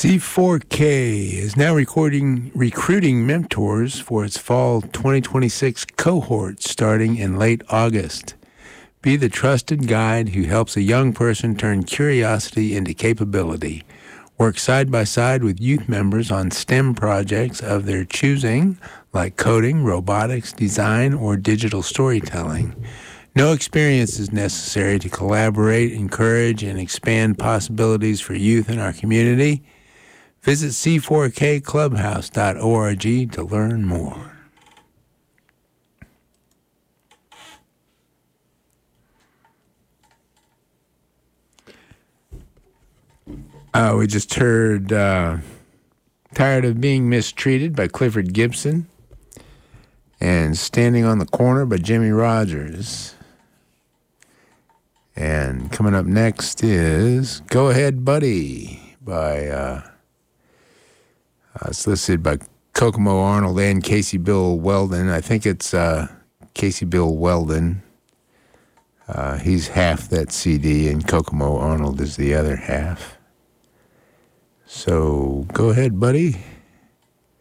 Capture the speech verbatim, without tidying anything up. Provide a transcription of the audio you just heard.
C four K is now recording, recruiting mentors for its fall twenty twenty-six cohort starting in late August. Be the trusted guide who helps a young person turn curiosity into capability. Work side by side with youth members on STEM projects of their choosing, like coding, robotics, design, or digital storytelling. No experience is necessary to collaborate, encourage, and expand possibilities for youth in our community. Visit c four k clubhouse dot org to learn more. Uh, we just heard uh, Tired of Being Mistreated by Clifford Gibson and Standing on the Corner by Jimmie Rodgers. And coming up next is Go Ahead Buddy by, uh, uh, it's listed by Kokomo Arnold and Casey Bill Weldon. I think it's uh, Casey Bill Weldon. Uh, he's half that C D and Kokomo Arnold is the other half. So go ahead, buddy.